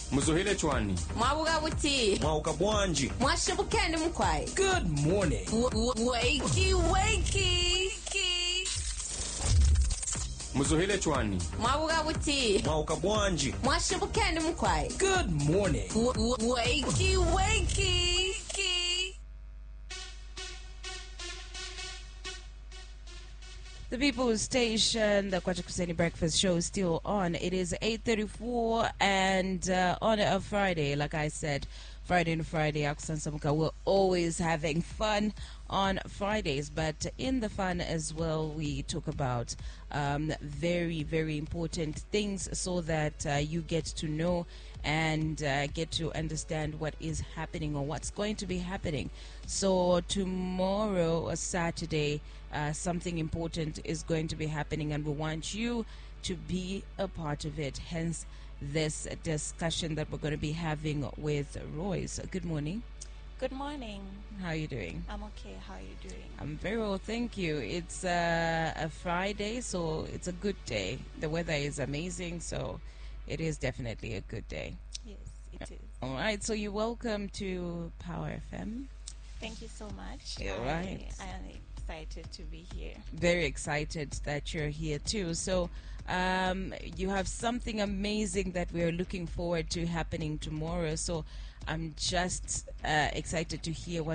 Muzuhile chwani. Mwabuga buti. Mwauka bwanji. Mwashibukeni mkwai. Good morning. Wakey. Muzuhile chwani. Mwabuga buti. Mwauka bwanji. Mwashibukeni mkwai. Good morning. Wakey. The People's Station, the Kwacha Kuseni Breakfast Show is still on. It is 8:34 and on a Friday, like I said, Friday, Akusan Samuka, we're always having fun on Fridays. But in the fun as well, we talk about very, very important things so that you get to know and get to understand what is happening or what's going to be happening. So tomorrow, Saturday, something important is going to be happening and we want you to be a part of it. Hence this discussion that we're going to be having with Royce. Good morning. Good morning. How are you doing? I'm okay. How are you doing? I'm very well, thank you. It's a Friday, so it's a good day. The weather is amazing, so it is definitely a good day. Yes, it is. All right, so you're welcome to Power FM. Thank you so much. All right. I am excited to be here. Very excited that you're here too. So you have something amazing that we're looking forward to happening tomorrow. So I'm just excited to hear what